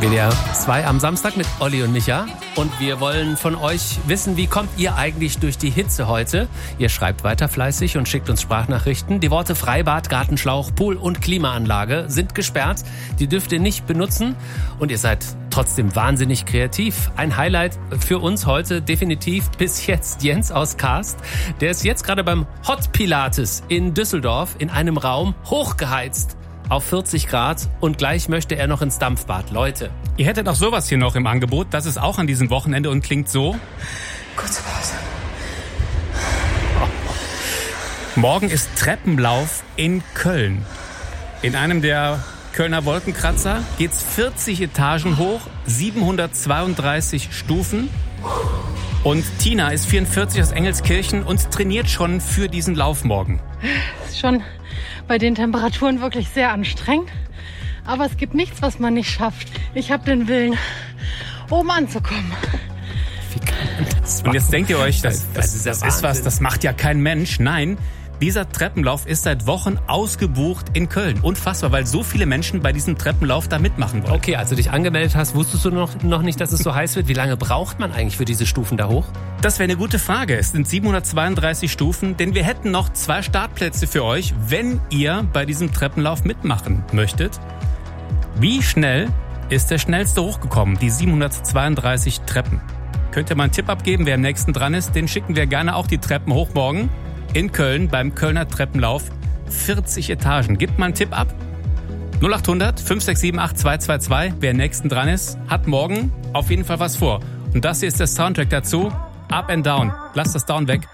WDR 2 am Samstag mit Olli und Micha. Und wir wollen von euch wissen, wie kommt ihr eigentlich durch die Hitze heute? Ihr schreibt weiter fleißig und schickt uns Sprachnachrichten. Die Worte Freibad, Gartenschlauch, Pool und Klimaanlage sind gesperrt. Die dürft ihr nicht benutzen. Und ihr seid trotzdem wahnsinnig kreativ. Ein Highlight für uns heute definitiv bis jetzt Jens aus Karst. Der ist jetzt gerade beim Hot Pilates in Düsseldorf in einem Raum hochgeheizt auf 40 Grad und gleich möchte er noch ins Dampfbad. Leute. Ihr hättet auch sowas hier noch im Angebot. Das ist auch an diesem Wochenende und klingt so. Kurze Pause. Morgen ist Treppenlauf in Köln. In einem der Kölner Wolkenkratzer geht's 40 Etagen hoch, 732 Stufen. Und Tina ist 44 aus Engelskirchen und trainiert schon für diesen Lauf morgen. Das ist schon bei den Temperaturen wirklich sehr anstrengend. Aber es gibt nichts, was man nicht schafft. Ich habe den Willen, oben anzukommen. Wie kann man das machen? Und jetzt denkt ihr euch, das ist was, das macht ja kein Mensch. Nein, dieser Treppenlauf ist seit Wochen ausgebucht in Köln. Unfassbar, weil so viele Menschen bei diesem Treppenlauf da mitmachen wollen. Okay, als du dich angemeldet hast, wusstest du noch nicht, dass es so heiß wird. Wie lange braucht man eigentlich für diese Stufen da hoch? Das wäre eine gute Frage. Es sind 732 Stufen, denn wir hätten noch 2 Startplätze für euch, wenn ihr bei diesem Treppenlauf mitmachen möchtet. Wie schnell ist der schnellste hochgekommen, die 732 Treppen? Könnt ihr mal einen Tipp abgeben, wer am nächsten dran ist? Den schicken wir gerne auch die Treppen hoch morgen in Köln beim Kölner Treppenlauf. 40 Etagen. Gebt mal einen Tipp ab. 0800 567 8222. Wer am nächsten dran ist, hat morgen auf jeden Fall was vor. Und das hier ist der Soundtrack dazu. Up and Down. Lasst das Down weg.